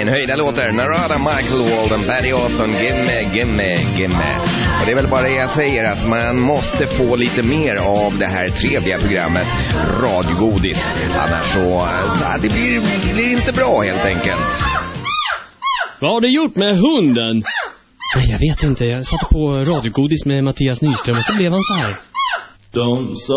den höjda låten. Narada Michael Walden, Paddy Austin, gimme. Och det är väl bara det jag säger, att man måste få lite mer av det här trevliga programmet Radiogodis. Annars så det blir inte bra helt enkelt. Vad har du gjort med hunden? Nej, jag vet inte. Jag satte på Radiogodis med Mattias Nyström och så blev han så här.